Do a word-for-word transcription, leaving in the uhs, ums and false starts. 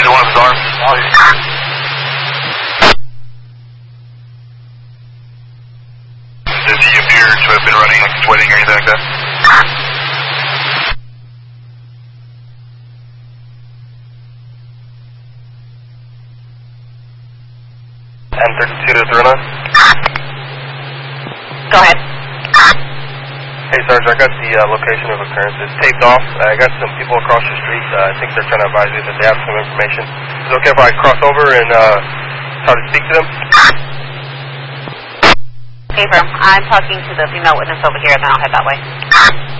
either one of his arms? Does he appear to have been running, like sweating or anything like that? M thirty-two to three nine. Go ahead. Hey, Sarge, I got the uh, location of occurrence. It's taped off. I got some people across the street. Uh, I think they're trying to advise me that they have some information. Is it okay if I cross over and uh, try to speak to them? Okay, firm. I'm talking to the female witness over here, and then I'll head that way.